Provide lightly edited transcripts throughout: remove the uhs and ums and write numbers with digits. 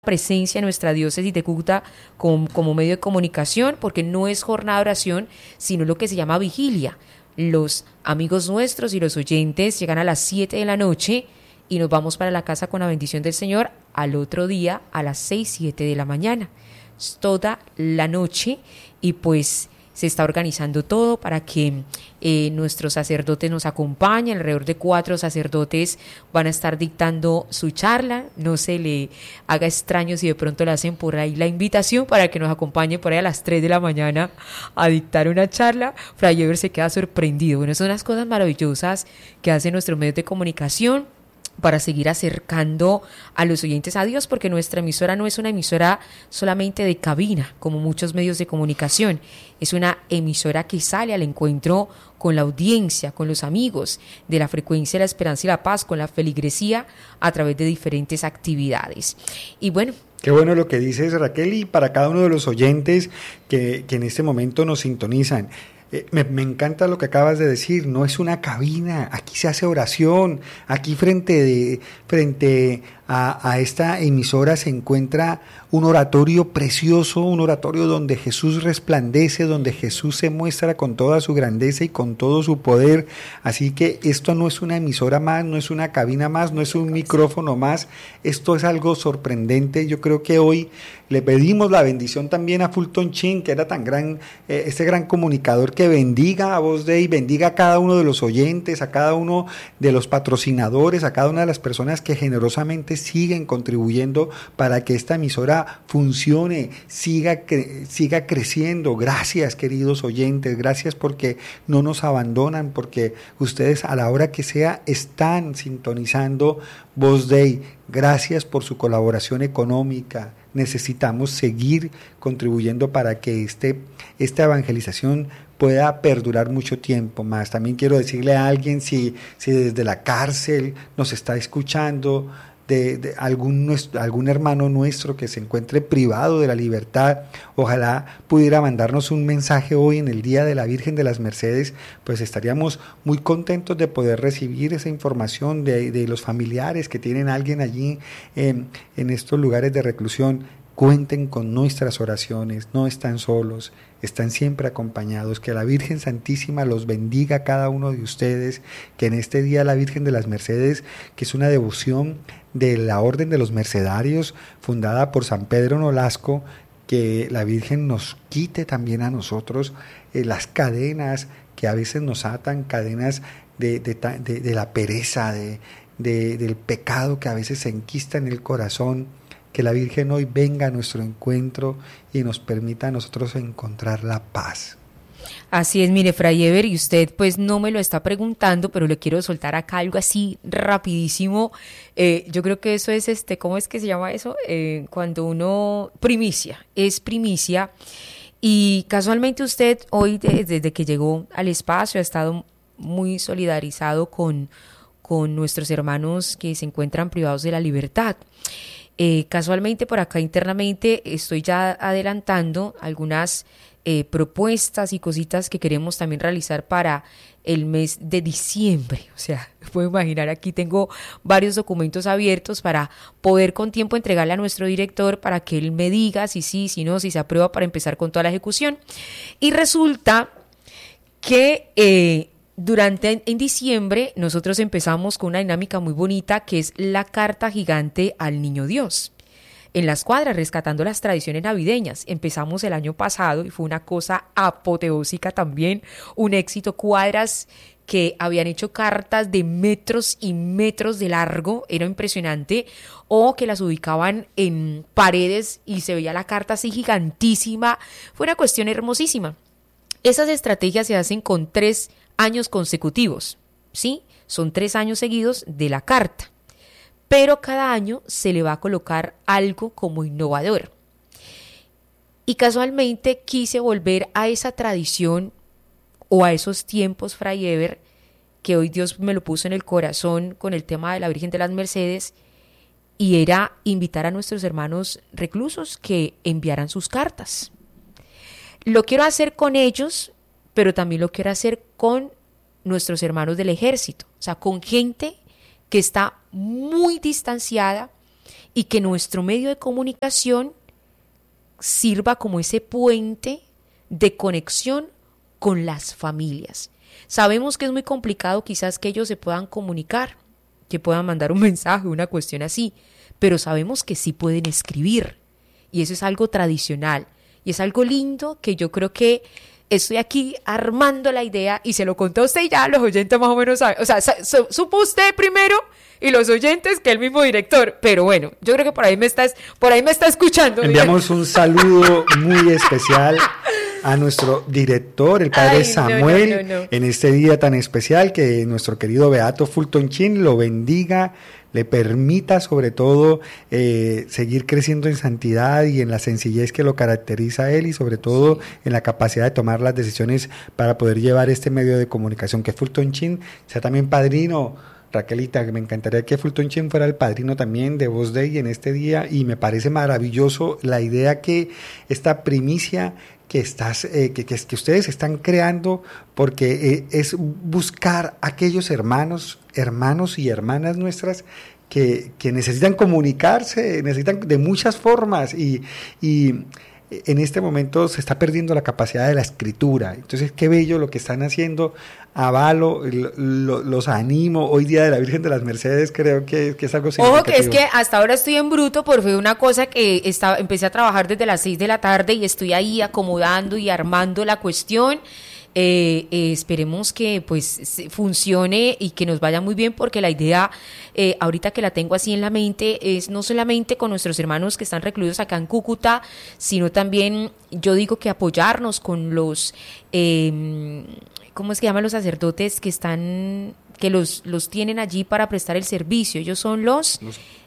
presencia en nuestra diócesis de Cúcuta como medio de comunicación, porque no es jornada de oración, sino lo que se llama vigilia. Los amigos nuestros y los oyentes llegan a las 7 de la noche y nos vamos para la casa con la bendición del Señor al otro día a las 6, 7 de la mañana. Es toda la noche y pues se está organizando todo para que nuestros sacerdotes nos acompañen. Alrededor de 4 sacerdotes van a estar dictando su charla. No se le haga extraño si de pronto le hacen por ahí la invitación para que nos acompañe por ahí a las 3 de la mañana a dictar una charla. Fray Ever se queda sorprendido. Bueno, son las cosas maravillosas que hacen nuestros medios de comunicación para seguir acercando a los oyentes a Dios, porque nuestra emisora no es una emisora solamente de cabina, como muchos medios de comunicación. Es una emisora que sale al encuentro con la audiencia, con los amigos de la frecuencia de la esperanza y la paz, con la feligresía, a través de diferentes actividades. Y bueno, qué bueno lo que dices, Raquel, y para cada uno de los oyentes que en este momento nos sintonizan. Me encanta lo que acabas de decir, no es una cabina, aquí se hace oración, aquí frente a esta emisora se encuentra un oratorio precioso, un oratorio donde Jesús resplandece, donde Jesús se muestra con toda su grandeza y con todo su poder. Así que esto no es una emisora más, no es una cabina más, no es un micrófono más, esto es algo sorprendente. Yo creo que hoy le pedimos la bendición también a Fulton Sheen, que era tan gran, este gran comunicador, que bendiga a Voz Dei, bendiga a cada uno de los oyentes, a cada uno de los patrocinadores, a cada una de las personas que generosamente siguen contribuyendo para que esta emisora funcione, siga creciendo. Gracias, queridos oyentes, gracias porque no nos abandonan, porque ustedes a la hora que sea están sintonizando Voz Dei. Gracias por su colaboración económica. Necesitamos seguir contribuyendo para que esta evangelización pueda perdurar mucho tiempo más. También quiero decirle a alguien, si desde la cárcel nos está escuchando, de algún hermano nuestro que se encuentre privado de la libertad, ojalá pudiera mandarnos un mensaje hoy en el Día de la Virgen de las Mercedes, pues estaríamos muy contentos de poder recibir esa información de los familiares que tienen a alguien allí en estos lugares de reclusión. Cuenten con nuestras oraciones, no están solos, están siempre acompañados. Que la Virgen Santísima los bendiga a cada uno de ustedes, que en este día la Virgen de las Mercedes, que es una devoción de la Orden de los Mercedarios, fundada por San Pedro Nolasco, que la Virgen nos quite también a nosotros las cadenas que a veces nos atan, cadenas de la pereza, del pecado que a veces se enquista en el corazón. Que la Virgen hoy venga a nuestro encuentro y nos permita a nosotros encontrar la paz. Así es, mire, Fray Ever, y usted pues no me lo está preguntando, pero le quiero soltar acá algo así rapidísimo. Yo creo que eso es, ¿cómo es que se llama eso? Cuando uno, es primicia. Y casualmente usted hoy, desde que llegó al espacio, ha estado muy solidarizado con nuestros hermanos que se encuentran privados de la libertad. Casualmente por acá internamente estoy ya adelantando algunas propuestas y cositas que queremos también realizar para el mes de diciembre. O sea, puedo imaginar, aquí tengo varios documentos abiertos para poder con tiempo entregarle a nuestro director para que él me diga si sí, si no, si se aprueba para empezar con toda la ejecución. Y resulta que en diciembre nosotros empezamos con una dinámica muy bonita que es la carta gigante al Niño Dios. En las cuadras, rescatando las tradiciones navideñas. Empezamos el año pasado y fue una cosa apoteósica también, un éxito. Cuadras que habían hecho cartas de metros y metros de largo, era impresionante, o que las ubicaban en paredes y se veía la carta así gigantísima. Fue una cuestión hermosísima. Esas estrategias se hacen con 3 años consecutivos, ¿sí? Son 3 años seguidos de la carta, pero cada año se le va a colocar algo como innovador. Y casualmente quise volver a esa tradición o a esos tiempos, Fray Ever, que hoy Dios me lo puso en el corazón con el tema de la Virgen de las Mercedes, y era invitar a nuestros hermanos reclusos que enviaran sus cartas. Lo quiero hacer con ellos, pero también lo quiero hacer con nuestros hermanos del ejército, o sea, con gente que está muy distanciada y que nuestro medio de comunicación sirva como ese puente de conexión con las familias. Sabemos que es muy complicado quizás que ellos se puedan comunicar, que puedan mandar un mensaje, una cuestión así, pero sabemos que sí pueden escribir y eso es algo tradicional y es algo lindo que yo creo que estoy aquí armando la idea y se lo conté a usted y ya los oyentes más o menos saben. O sea, supo usted primero y los oyentes que el mismo director. Pero bueno, yo creo que por ahí me está escuchando. Enviamos un saludo muy especial a nuestro director, el padre Samuel, no. En este día tan especial, que nuestro querido Beato Fulton Sheen lo bendiga, le permita sobre todo seguir creciendo en santidad y en la sencillez que lo caracteriza a él y sobre todo en la capacidad de tomar las decisiones para poder llevar este medio de comunicación, que Fulton Sheen sea también padrino. Raquelita, me encantaría que Fulton Sheen fuera el padrino también de Voz Day en este día, y me parece maravilloso la idea que esta primicia que ustedes están creando, porque es buscar a aquellos hermanos y hermanas nuestras que necesitan comunicarse, necesitan de muchas formas y en este momento se está perdiendo la capacidad de la escritura. Entonces, qué bello lo que están haciendo. Avalo, los animo. Hoy día de la Virgen de las Mercedes, creo que es algo significativo. Ojo, que es que hasta ahora estoy en bruto, porque fue una cosa que empecé a trabajar desde las 6 de la tarde y estoy ahí acomodando y armando la cuestión. Esperemos que pues funcione y que nos vaya muy bien, porque la idea ahorita que la tengo así en la mente es no solamente con nuestros hermanos que están recluidos acá en Cúcuta, sino también yo digo que apoyarnos con los ¿cómo es que llaman los sacerdotes que están, que los tienen allí para prestar el servicio? Ellos son los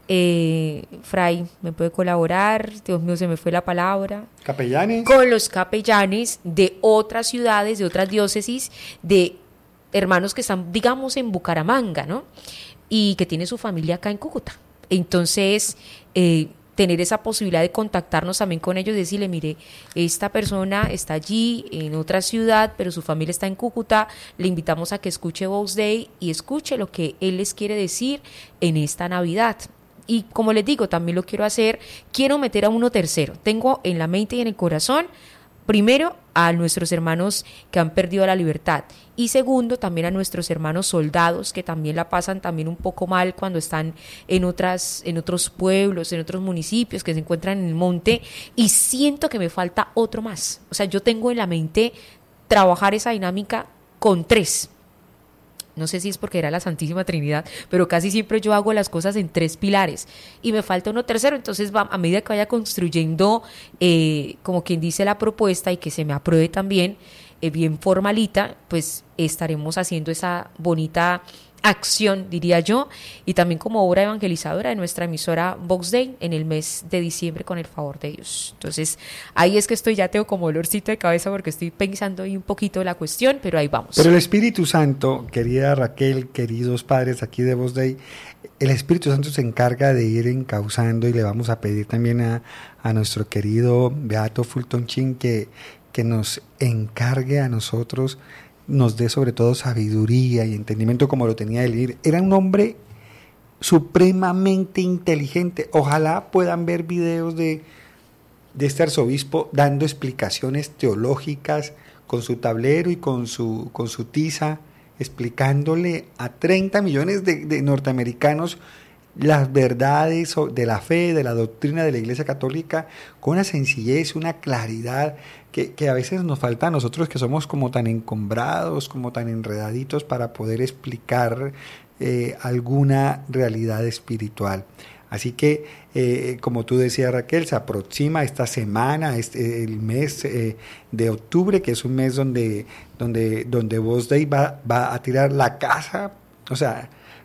Fray, ¿me puede colaborar? Dios mío, se me fue la palabra. Capellanes. Con los capellanes de otras ciudades, de otras diócesis, de hermanos que están, digamos, en Bucaramanga, ¿no? Y que tiene su familia acá en Cúcuta. Entonces, tener esa posibilidad de contactarnos también con ellos, decirle, mire, esta persona está allí en otra ciudad, pero su familia está en Cúcuta, le invitamos a que escuche Voz Day y escuche lo que él les quiere decir en esta Navidad. Y como les digo, también lo quiero hacer, quiero meter a uno tercero. Tengo en la mente y en el corazón, primero, a nuestros hermanos que han perdido la libertad. Y segundo, también a nuestros hermanos soldados que también la pasan también un poco mal cuando están en otros pueblos, en otros municipios que se encuentran en el monte. Y siento que me falta otro más. O sea, yo tengo en la mente trabajar esa dinámica con 3. No sé si es porque era la Santísima Trinidad, pero casi siempre yo hago las cosas en 3 pilares y me falta uno tercero. Entonces, a medida que vaya construyendo, como quien dice, la propuesta y que se me apruebe también, bien formalita, pues estaremos haciendo esa bonita acción, diría yo, y también como obra evangelizadora de nuestra emisora Vox Day en el mes de diciembre, con el favor de Dios. Entonces, ahí es que ya tengo como dolorcito de cabeza porque estoy pensando ahí un poquito la cuestión, pero ahí vamos. Pero el Espíritu Santo, querida Raquel, queridos padres aquí de Vox Day, el Espíritu Santo se encarga de ir encauzando, y le vamos a pedir también a nuestro querido Beato Fulton Sheen que nos encargue a nosotros, nos dé sobre todo sabiduría y entendimiento como lo tenía él. Era un hombre supremamente inteligente. Ojalá puedan ver videos de este arzobispo dando explicaciones teológicas con su tablero y con su tiza, explicándole a 30 millones de norteamericanos las verdades de la fe, de la doctrina de la Iglesia Católica, con una sencillez, una claridad que a veces nos falta a nosotros, que somos como tan encombrados, como tan enredaditos para poder explicar alguna realidad espiritual. Así que, como tú decías, Raquel, se aproxima esta semana, el mes de octubre, que es un mes donde Voz Day va a tirar la casa, o sea,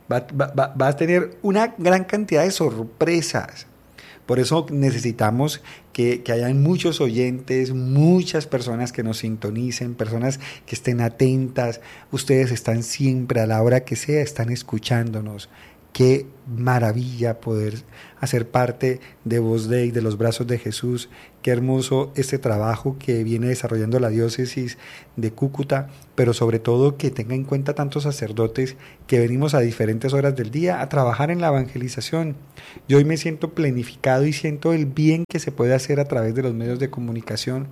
va a tener una gran cantidad de sorpresas. Por eso necesitamos que hayan muchos oyentes, muchas personas que nos sintonicen, personas que estén atentas. Ustedes están siempre, a la hora que sea, están escuchándonos. Qué maravilla poder hacer parte de Voz Dei, de los brazos de Jesús. Qué hermoso este trabajo que viene desarrollando la diócesis de Cúcuta, pero sobre todo que tenga en cuenta tantos sacerdotes que venimos a diferentes horas del día a trabajar en la evangelización. Yo hoy me siento planificado y siento el bien que se puede hacer a través de los medios de comunicación.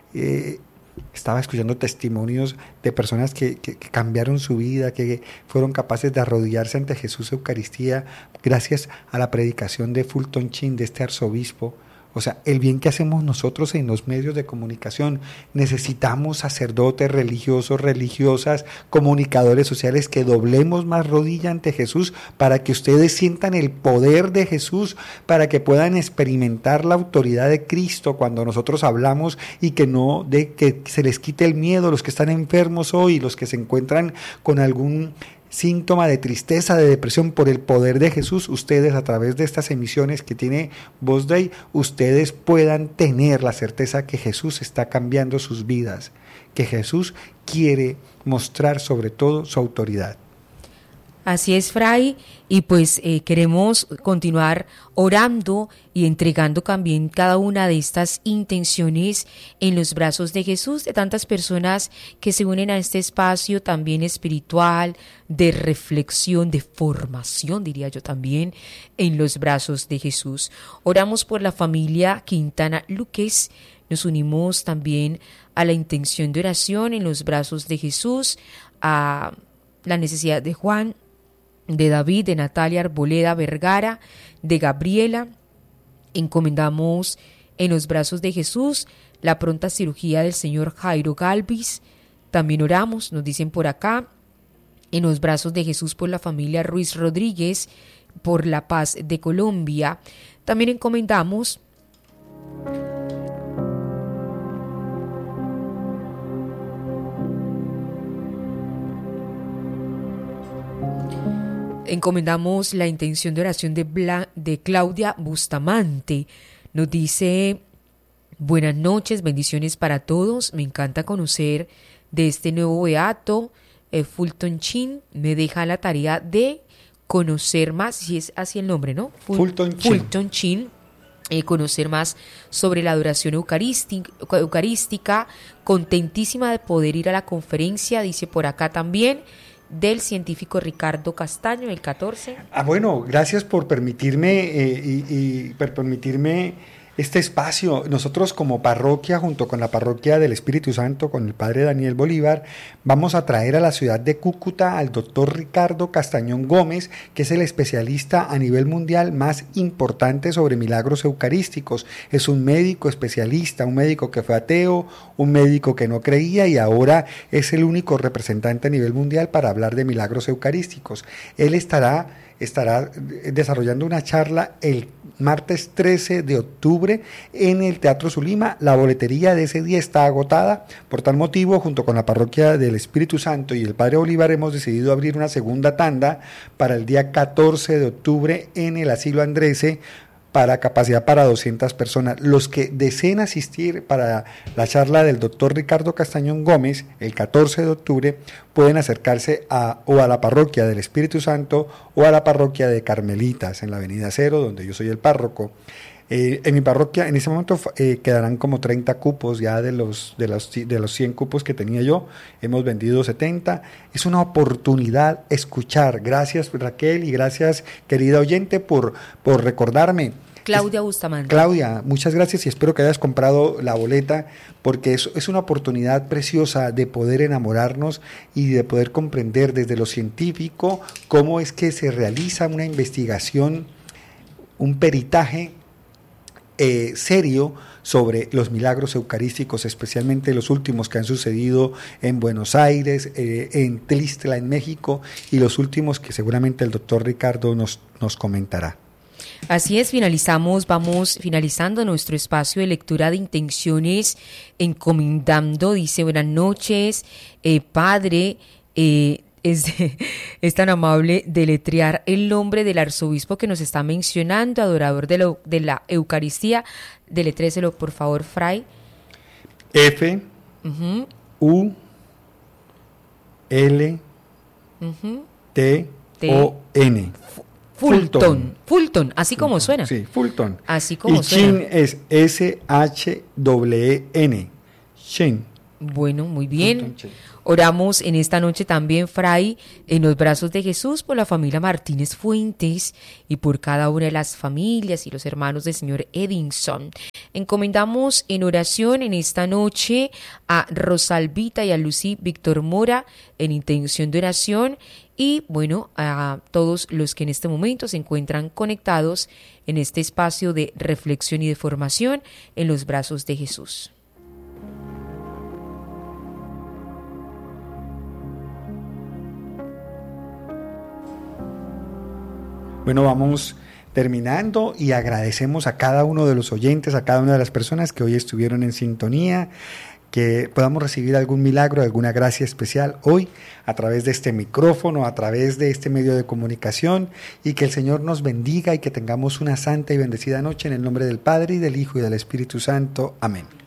Estaba escuchando testimonios de personas que cambiaron su vida, que fueron capaces de arrodillarse ante Jesús Eucaristía gracias a la predicación de Fulton Sheen, de este arzobispo. O sea, el bien que hacemos nosotros en los medios de comunicación. Necesitamos sacerdotes, religiosos, religiosas, comunicadores sociales que doblemos más rodilla ante Jesús para que ustedes sientan el poder de Jesús, para que puedan experimentar la autoridad de Cristo cuando nosotros hablamos y que no de que se les quite el miedo, los que están enfermos hoy, los que se encuentran con algún síntoma de tristeza, de depresión, por el poder de Jesús, ustedes a través de estas emisiones que tiene Voz Dei, ustedes puedan tener la certeza que Jesús está cambiando sus vidas, que Jesús quiere mostrar sobre todo su autoridad. Así es, Fray, y pues queremos continuar orando y entregando también cada una de estas intenciones en los brazos de Jesús, de tantas personas que se unen a este espacio también espiritual, de reflexión, de formación, diría yo también, en los brazos de Jesús. Oramos por la familia Quintana Luques, nos unimos también a la intención de oración en los brazos de Jesús, a la necesidad de Juan, de David, de Natalia Arboleda Vergara, de Gabriela. Encomendamos en los brazos de Jesús la pronta cirugía del señor Jairo Galvis. También oramos, nos dicen por acá, en los brazos de Jesús por la familia Ruiz Rodríguez, por la paz de Colombia. También encomendamos la intención de oración de Claudia Bustamante. Nos dice: buenas noches, bendiciones para todos. Me encanta conocer de este nuevo beato, Fulton Sheen. Me deja la tarea de conocer más, si es así el nombre, ¿no? Fulton Sheen. Conocer más sobre la adoración eucarística. Contentísima de poder ir a la conferencia, dice por acá también, del científico Ricardo Castaño, el 14. Bueno, gracias por permitirme por permitirme este espacio. Nosotros como parroquia, junto con la parroquia del Espíritu Santo, con el padre Daniel Bolívar, vamos a traer a la ciudad de Cúcuta al doctor Ricardo Castañón Gómez, que es el especialista a nivel mundial más importante sobre milagros eucarísticos. Es un médico especialista, un médico que fue ateo, un médico que no creía y ahora es el único representante a nivel mundial para hablar de milagros eucarísticos. Él estará desarrollando una charla el martes 13 de octubre en el Teatro Zulima. La boletería de ese día está agotada. Por tal motivo, junto con la parroquia del Espíritu Santo y el Padre Bolívar, hemos decidido abrir una segunda tanda para el día 14 de octubre en el Asilo Andrese, para capacidad para 200 personas. Los que deseen asistir para la charla del doctor Ricardo Castañón Gómez el 14 de octubre pueden acercarse o a la parroquia del Espíritu Santo o a la parroquia de Carmelitas en la Avenida Cero, donde yo soy el párroco. En mi parroquia en ese momento quedarán como 30 cupos ya de los 100 cupos que tenía yo. Hemos vendido 70. Es una oportunidad escuchar. Gracias, Raquel, y gracias, querida oyente, por recordarme. Claudia Bustamante. Claudia, muchas gracias y espero que hayas comprado la boleta, porque es una oportunidad preciosa de poder enamorarnos y de poder comprender desde lo científico cómo es que se realiza una investigación, un peritaje serio sobre los milagros eucarísticos, especialmente los últimos que han sucedido en Buenos Aires, en Tlixtla, en México, y los últimos que seguramente el doctor Ricardo nos comentará. Así es, vamos finalizando nuestro espacio de lectura de intenciones, encomendando, dice: buenas noches, padre, es tan amable deletrear el nombre del arzobispo que nos está mencionando, adorador de la Eucaristía. Deletréselo, por favor, Fray. F, U, L, T, O, N. Fulton. Fulton, así como suena. Sí, Fulton. Así como y suena. Shin es S-H-E-N. Shin. Bueno, muy bien. Fulton Shin. Oramos en esta noche también, Fray, en los brazos de Jesús por la familia Martínez Fuentes y por cada una de las familias y los hermanos del señor Edinson. Encomendamos en oración en esta noche a Rosalvita y a Lucy Víctor Mora en intención de oración y bueno, a todos los que en este momento se encuentran conectados en este espacio de reflexión y de formación en los brazos de Jesús. Bueno, vamos terminando y agradecemos a cada uno de los oyentes, a cada una de las personas que hoy estuvieron en sintonía, que podamos recibir algún milagro, alguna gracia especial hoy a través de este micrófono, a través de este medio de comunicación y que el Señor nos bendiga y que tengamos una santa y bendecida noche en el nombre del Padre y del Hijo y del Espíritu Santo. Amén.